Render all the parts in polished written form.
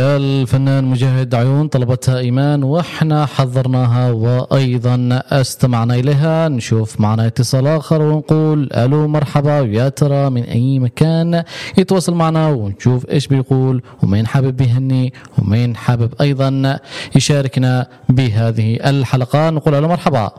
الفنان مجاهد عيون طلبتها إيمان وإحنا حضرناها وأيضا استمعنا إليها. نشوف معنا اتصال آخر ونقول ألو مرحبا، ويا ترى من أي مكان يتواصل معنا ونشوف إيش بيقول ومين حابب يهني ومين حابب أيضا يشاركنا بهذه الحلقة. نقول ألو مرحبا.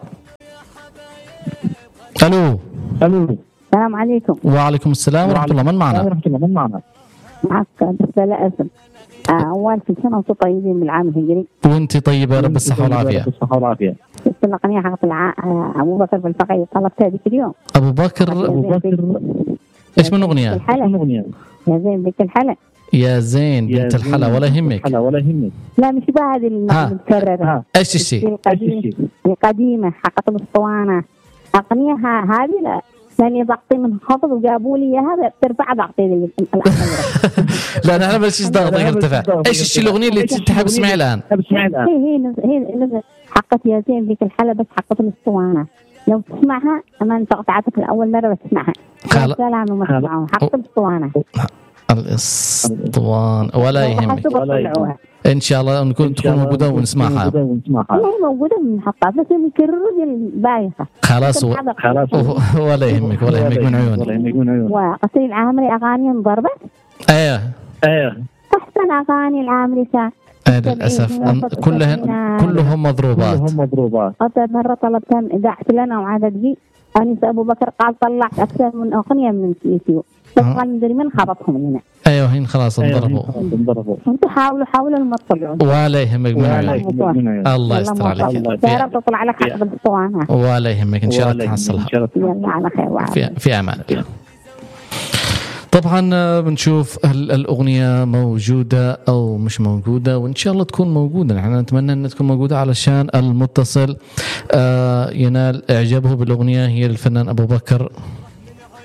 ألو. السلام عليكم. وعليكم السلام ورحمة الله. من معنا؟ معك بسالة أسم. أول في سنة وأنتم طيبين من العام الهجري. وأنت طيبة يا رب الصحة والعافية. الأغنية حقت أبو بكر بالفقيه طلبتها ذيك اليوم. أبو بكر إيش من أغنية؟ يا زين بنت الحلا. يا زين بنت الحلا ولا يهمك. لا مش بهذه المتكررة. إيش الشيء؟ القديمة حقت الأسطوانة. أغنية هذه لا. ثانية ضغطي من خفض وجابوا لي هذا ترفع ضغطي لي. لا نحن بس ضغطك ارتفع. ايش الشيء الاغنيه اللي تحب تسمعها الان؟ هي حقت يا زين ذيك الحلقه بس حقت الاسطوانه. لو تسمعها اما انت قطعتك الاول مره بتسمعها. سلام ومسمعها حقت الاسطوانه. الاسطوانه ولا يهمك ان شاء الله تكون موجوده ونسمعها. هي موجوده بنحطها بس الكرر البايخه. خلاص ولا يهمك من عيوني. وقصير العامري اغاني انضربت. ايوه احسن اغاني العامري كان للاسف كلهم مضروبات. مرة طلبتها إذاعت لنا وعدد جي أنيس أبو بكر قال طلعت أكثر من أغنية من اليوتيوب بس قال مدري من خبطهم هنا. أيوة هين خلاص انضربوا. أنتوا حاولوا ما تطلعون. ولا يهمك من عيونك. الله يستر عليك. يا رب تطلع لك حق بالاسطوانة. ولا يهمك إن شاء الله تحصلها. يلا على خير وعافية. في أمان. طبعا بنشوف هل الأغنية موجودة أو مش موجودة، وإن شاء الله تكون موجودة. نحن نتمنى أن تكون موجودة علشان المتصل ينال إعجابه بالأغنية. هي الفنان أبو بكر